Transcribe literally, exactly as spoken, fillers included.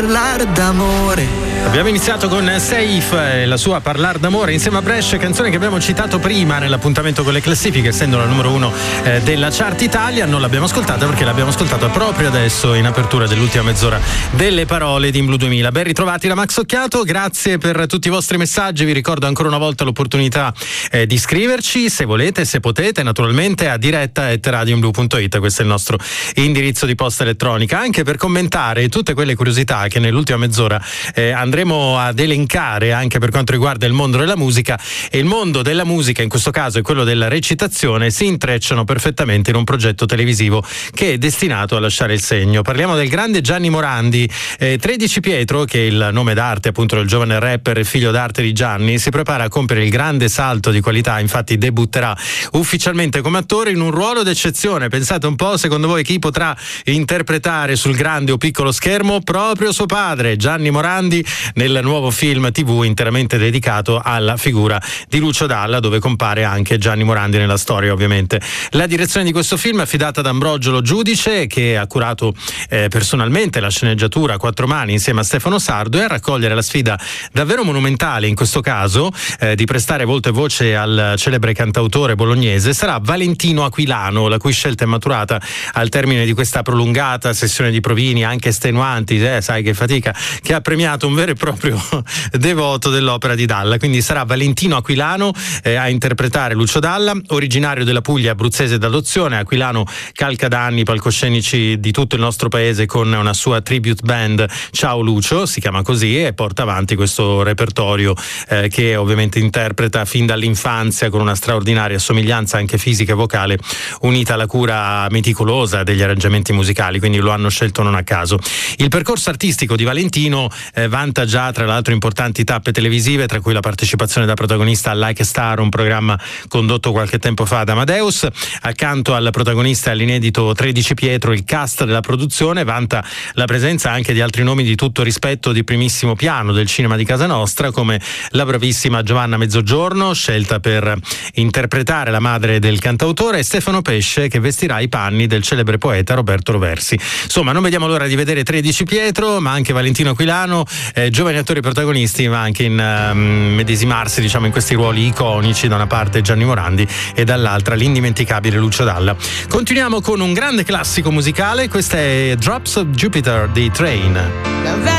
Parlare d'amore. Abbiamo iniziato con Safe e la sua Parlar d'amore insieme a Brescia, canzone che abbiamo citato prima nell'appuntamento con le classifiche, essendo la numero uno eh, della chart Italia. Non l'abbiamo ascoltata perché l'abbiamo ascoltata proprio adesso in apertura dell'ultima mezz'ora delle parole di In Blu duemila. Ben ritrovati da Max Occhiato, grazie per tutti i vostri messaggi. Vi ricordo ancora una volta l'opportunità eh, di scriverci, se volete, se potete, naturalmente a diretta at radioinblu punto it. Questo è il nostro indirizzo di posta elettronica, anche per commentare tutte quelle curiosità che nell'ultima mezz'ora eh, andremo ad elencare anche per quanto riguarda il mondo della musica. E il mondo della musica, in questo caso, e quello della recitazione, si intrecciano perfettamente in un progetto televisivo che è destinato a lasciare il segno. Parliamo del grande Gianni Morandi. eh, tredici Pietro, che è il nome d'arte appunto del giovane rapper e figlio d'arte di Gianni, si prepara a compiere il grande salto di qualità. Infatti debutterà ufficialmente come attore in un ruolo d'eccezione. Pensate un po', secondo voi chi potrà interpretare sul grande o piccolo schermo? Proprio suo padre, Gianni Morandi, nel nuovo film tivù interamente dedicato alla figura di Lucio Dalla, dove compare anche Gianni Morandi nella storia, ovviamente. La direzione di questo film è affidata ad Ambrogio Lo Giudice, che ha curato eh, personalmente la sceneggiatura a quattro mani insieme a Stefano Sardo, e a raccogliere la sfida davvero monumentale in questo caso eh, di prestare volto e voce al celebre cantautore bolognese sarà Valentino Aquilano, la cui scelta è maturata al termine di questa prolungata sessione di provini anche estenuanti, eh, sai che fatica, che ha premiato un vero e proprio devoto dell'opera di Dalla. Quindi sarà Valentino Aquilano eh, a interpretare Lucio Dalla, originario della Puglia, abruzzese d'adozione. Aquilano calca da anni i palcoscenici di tutto il nostro paese con una sua tribute band, Ciao Lucio, si chiama così, e porta avanti questo repertorio eh, che ovviamente interpreta fin dall'infanzia con una straordinaria somiglianza anche fisica e vocale, unita alla cura meticolosa degli arrangiamenti musicali, quindi lo hanno scelto non a caso. Il percorso artistico di Valentino eh, vanta già tra l'altro importanti tappe televisive, tra cui la partecipazione da protagonista a Like a Star, un programma condotto qualche tempo fa da Amadeus. Accanto al protagonista e all'inedito tredici Pietro, il cast della produzione vanta la presenza anche di altri nomi di tutto rispetto di primissimo piano del cinema di casa nostra, come la bravissima Giovanna Mezzogiorno, scelta per interpretare la madre del cantautore, e Stefano Pesce, che vestirà i panni del celebre poeta Roberto Roversi. Insomma, non vediamo l'ora di vedere tredici Pietro, ma anche Valentino Aquilano, eh, giovani attori protagonisti, ma anche in um, medesimarsi, diciamo, in questi ruoli iconici, da una parte Gianni Morandi e dall'altra l'indimenticabile Lucio Dalla. Continuiamo con un grande classico musicale, questa è Drops of Jupiter di Train.